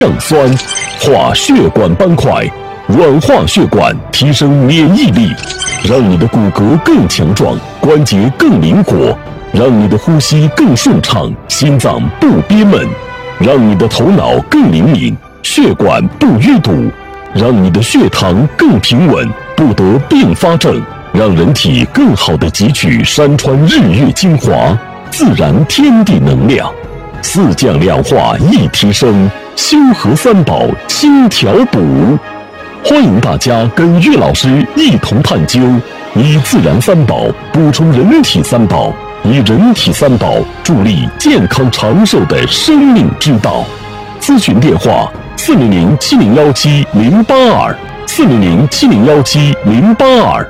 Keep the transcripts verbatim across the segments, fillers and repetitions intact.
降酸，化血管斑块，软化血管，提升免疫力，让你的骨骼更强壮，关节更灵活，让你的呼吸更顺畅，心脏不憋闷，让你的头脑更灵敏，血管不淤堵，让你的血糖更平稳，不得并发症，让人体更好地汲取山川日月精华，自然天地能量。四降两化一提升，修和三宝轻调补。欢迎大家跟岳老师一同探究，以自然三宝补充人体三宝，以人体三宝助力健康长寿的生命之道。咨询电话：四零零七零幺七零八二，四零零七零幺七零八二。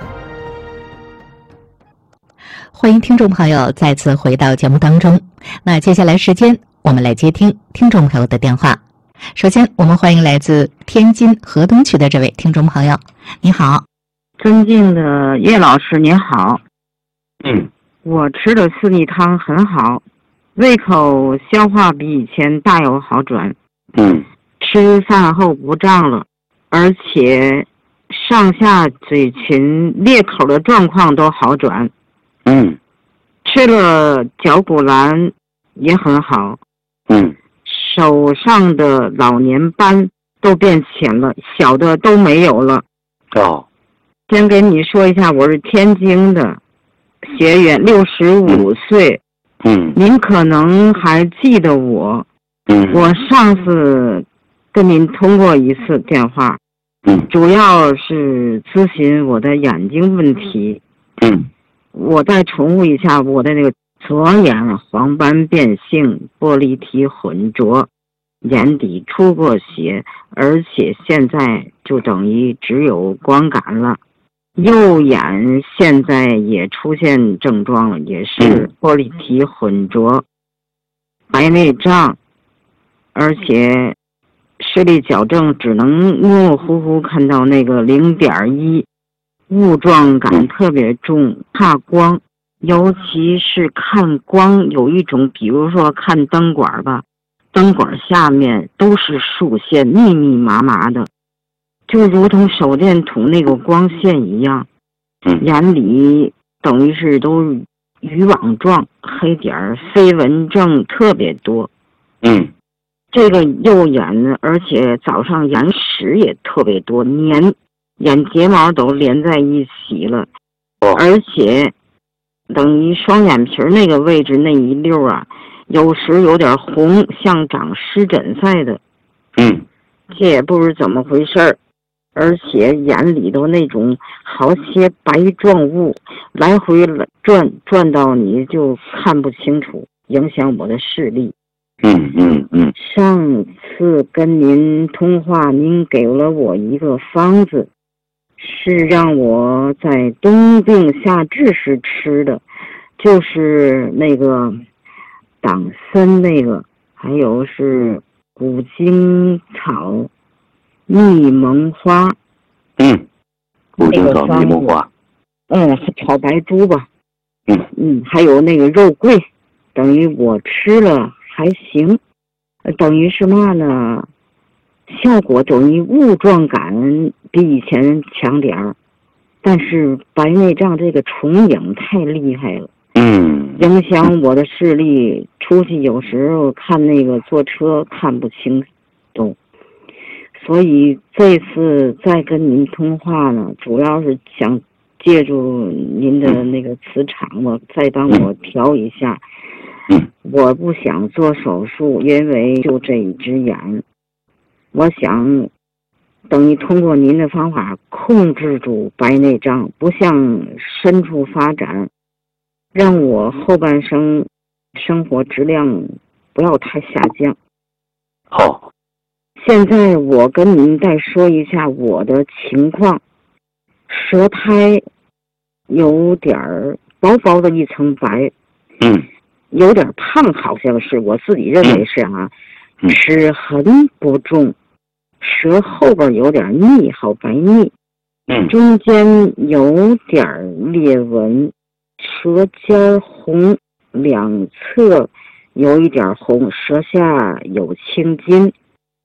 欢迎听众朋友再次回到节目当中。那接下来时间，我们来接听听众朋友的电话。首先，我们欢迎来自天津河东区的这位听众朋友。你好， 尊敬的岳老师，您好。 嗯， 我吃的四逆汤很好，胃口消化比以前大有好转。 嗯， 吃饭后不胀了，而且上下嘴唇裂口的状况都好转。 嗯， 吃了绞骨兰也很好。 嗯， 手上的老年斑都变浅了，小的都没有了。 哦， 先跟你说一下，我是天津的学员，六十五岁。 嗯， 您可能还记得我。 嗯， 我上次跟您通过一次电话。 嗯， 主要是咨询我的眼睛问题。 嗯， 我再重复一下，我的那个左眼黄斑变性，玻璃体混浊，眼底出过血，而且现在就等于只有光感了。右眼现在也出现症状了，也是玻璃体混浊，白内障，而且视力矫正，只能模模糊糊看到那个零点一，雾状感特别重，怕光，尤其是看光有一种，比如说看灯管吧，灯管下面都是竖线，密密麻麻的，就如同手电筒那个光线一样。眼里等于是都渔网状，黑点儿，飞蚊症特别多。 嗯， 这个右眼呢，而且早上眼屎也特别多，粘眼睫毛都连在一起了。 哦， 而且等于双眼皮那个位置那一溜啊，有时有点红，像长湿疹似的。 嗯， 这也不知怎么回事儿。而且眼里头那种好些白状物来回转，转到你就看不清楚，影响我的视力。 嗯嗯嗯。 上次跟您通话，您给了我一个方子，是让我在冬病夏治时吃的，就是那个党参那个，还有是古精草蜜蒙花。 嗯，古精草蜜蒙花。 嗯，炒白术吧。 嗯嗯，还有那个肉桂，等于我吃了还行，等于是嘛呢？效果等于雾状感比以前强点儿，但是白内障这个重影太厉害了。 嗯， 影响我的视力，出去有时候看那个坐车看不清楚。所以这次再跟您通话呢，主要是想借助您的那个磁场，我再帮我调一下。 嗯， 我不想做手术，因为就这一只眼，我想等于通过您的方法控制住白内障，不向深处发展，让我后半生生活质量不要太下降。 好。 现在我跟您再说一下我的情况，舌苔有点儿薄薄的一层白。 嗯， 有点胖，好像是我自己认为是啊。 嗯， 齿痕不重，舌后边有点腻，好白腻。 嗯， 中间有点裂纹，舌尖红，两侧有一点红，舌下有青筋。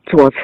左侧